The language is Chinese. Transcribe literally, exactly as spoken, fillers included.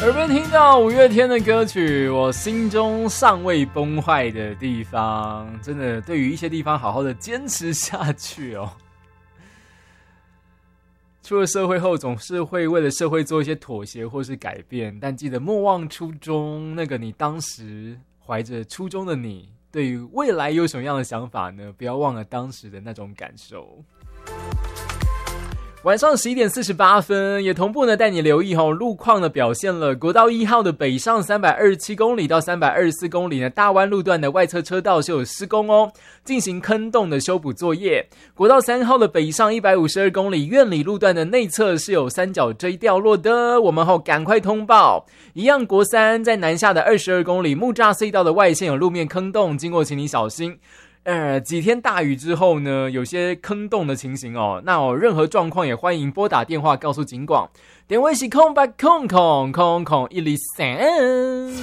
耳边听到五月天的歌曲，我心中尚未崩坏的地方，真的对于一些地方好好的坚持下去哦。出了社会后，总是会为了社会做一些妥协或是改变，但记得莫忘初衷。那个你当时怀着初衷的你，对于未来有什么样的想法呢？不要忘了当时的那种感受。晚上十一点四十八分，也同步呢带你留意、哦、路况的表现了。国道一号的北上三百二十七公里到三百二十四公里呢，大弯路段的外侧车道是有施工哦，进行坑洞的修补作业。国道三号的北上一百五十二公里苑里路段的内侧是有三角锥掉落的，我们后赶快通报。一样国三在南下的二十二公里木栅隧道的外线有路面坑洞，经过请你小心。呃，几天大雨之后呢，有些坑洞的情形哦，那有任何状况也欢迎拨打电话告诉警广，电话是空八空空空空一零三。